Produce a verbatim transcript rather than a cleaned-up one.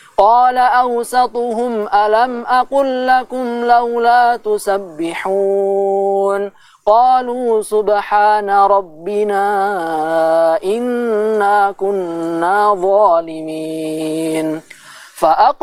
قال أوسطهم ألم أقل لكم لولا تسبحون قالوا سبحان ربنا إنا كنا ظالمين.